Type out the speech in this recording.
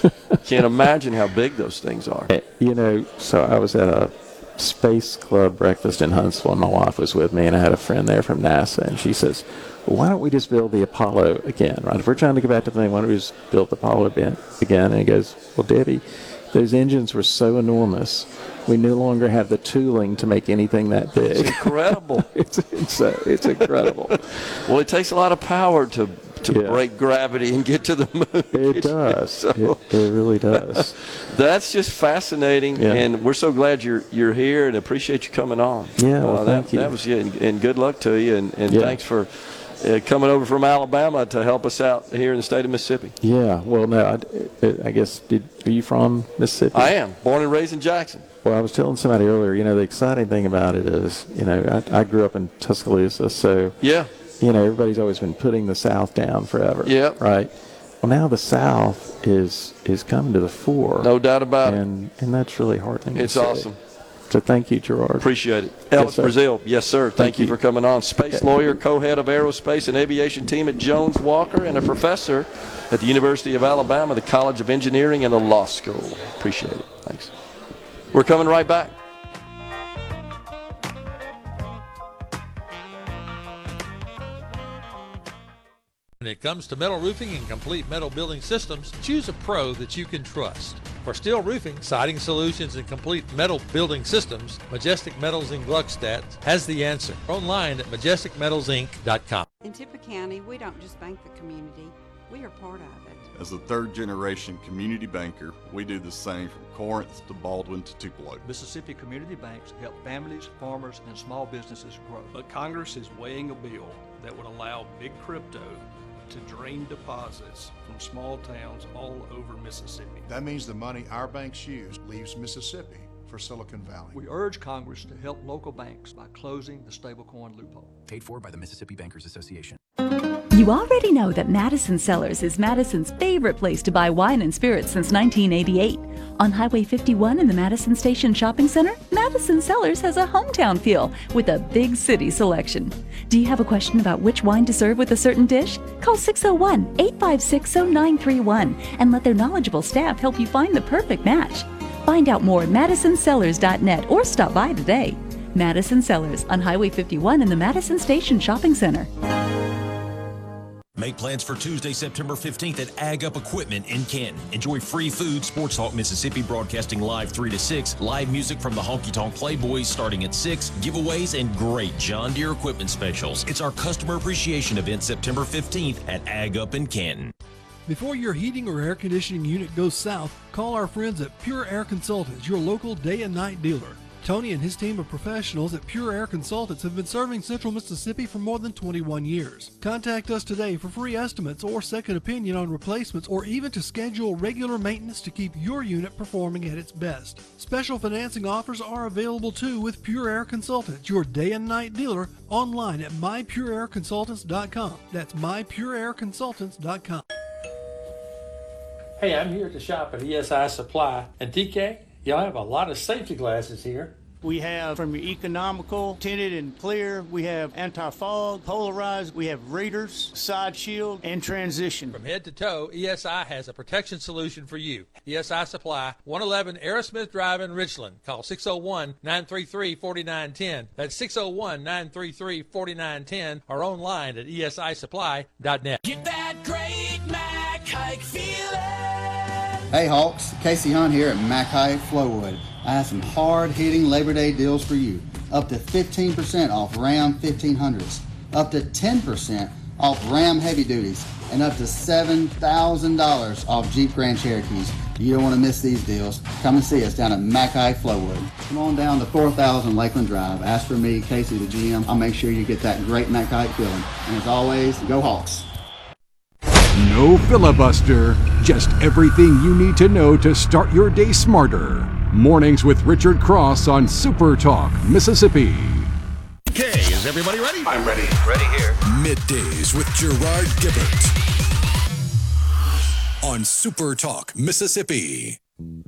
Can't imagine how big those things are. So I was at a Space Club breakfast in Huntsville, and my wife was with me, and I had a friend there from NASA, and she says, well, why don't we just build the Apollo again, right? If we're trying to get back to the thing, why don't we just build the Apollo again? And he goes, well, Debbie, those engines were so enormous, we no longer have the tooling to make anything that big. It's incredible. it's incredible. Well, it takes a lot of power to break gravity and get to the moon. It does. So, it really does. That's just fascinating, and we're so glad you're here and appreciate you coming on. Yeah, well, thank you. That was and good luck to you, and thanks for coming over from Alabama to help us out here in the state of Mississippi. Yeah, well, no, I guess, are you from Mississippi? I am, born and raised in Jackson. Well, I was telling somebody earlier, the exciting thing about it is, I grew up in Tuscaloosa, so everybody's always been putting the South down forever. Yeah. Right? Well, now the South is coming to the fore. No doubt about it. And that's really heartening. It's awesome. So thank you, Gerard. Appreciate it. Ellis Brazil, yes, sir. Thank you for coming on. Space lawyer, co-head of aerospace and aviation team at Jones Walker, and a professor at the University of Alabama, the College of Engineering, and the Law School. Appreciate it. Thanks. We're coming right back. When it comes to metal roofing and complete metal building systems, choose a pro that you can trust. For steel roofing, siding solutions, and complete metal building systems, Majestic Metals in Gluckstadt has the answer. Online at majesticmetalsinc.com. In Tippah County, we don't just bank the community, we are part of it. As a third-generation community banker, we do the same from Corinth to Baldwin to Tupelo. Mississippi community banks help families, farmers, and small businesses grow. But Congress is weighing a bill that would allow big crypto to drain deposits from small towns all over Mississippi. That means the money our banks use leaves Mississippi for Silicon Valley. We urge Congress to help local banks by closing the stablecoin loophole. Paid for by the Mississippi Bankers Association. You already know that Madison Cellars is Madison's favorite place to buy wine and spirits since 1988. On Highway 51 in the Madison Station Shopping Center, Madison Cellars has a hometown feel with a big city selection. Do you have a question about which wine to serve with a certain dish? Call 601-856-0931 and let their knowledgeable staff help you find the perfect match. Find out more at madisonsellars.net or stop by today. Madison Cellars on Highway 51 in the Madison Station Shopping Center. Make plans for Tuesday, September 15th at Ag Up Equipment in Canton. Enjoy free food, Sports Talk Mississippi broadcasting live 3 to 6, live music from the Honky Tonk Playboys starting at 6, giveaways, and great John Deere equipment specials. It's our customer appreciation event September 15th at Ag Up in Canton. Before your heating or air conditioning unit goes south, call our friends at Pure Air Consultants, your local day and night dealer. Tony and his team of professionals at Pure Air Consultants have been serving Central Mississippi for more than 21 years. Contact us today for free estimates or second opinion on replacements, or even to schedule regular maintenance to keep your unit performing at its best. Special financing offers are available too with Pure Air Consultants, your day and night dealer, online at mypureairconsultants.com. That's mypureairconsultants.com. Hey, I'm here at the shop at ESI Supply. And TK, y'all have a lot of safety glasses here. We have from your economical, tinted and clear. We have anti-fog, polarized. We have readers, side shield, and transition. From head to toe, ESI has a protection solution for you. ESI Supply, 111 Aerosmith Drive in Richland. Call 601-933-4910. That's 601-933-4910 or online at esisupply.net. Get that great Mac Hike feeling. Hey Hawks, Casey Hunt here at Mac High Flowwood. I have some hard-hitting Labor Day deals for you. Up to 15% off Ram 1500s, up to 10% off Ram Heavy Duties, and up to $7,000 off Jeep Grand Cherokees. You don't want to miss these deals. Come and see us down at Mac High Flowwood. Come on down to 4000 Lakeland Drive. Ask for me, Casey, the GM. I'll make sure you get that great Mac High feeling. And as always, go Hawks. No filibuster, just everything you need to know to start your day smarter. Mornings with Richard Cross on Super Talk, Mississippi. Okay, is everybody ready? I'm ready. Ready here. Middays with Gerard Gibbert on Super Talk, Mississippi.